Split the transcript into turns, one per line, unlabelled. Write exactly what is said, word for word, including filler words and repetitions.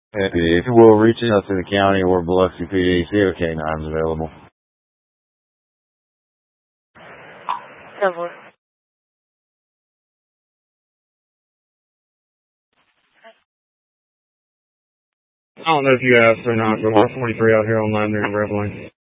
If you will, reach out to the county or Biloxi P D, see if K nine's available.
Several. I don't know if you asked or not, but we're forty-three out here on Line near Red Lane.